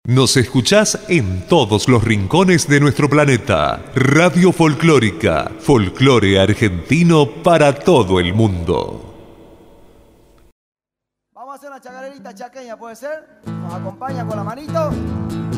Nos escuchás en todos los rincones de nuestro planeta. Radio Folclórica, folclore argentino para todo el mundo. Vamos a hacer una chacarerita chaqueña, ¿puede ser? Nos acompaña con la manito.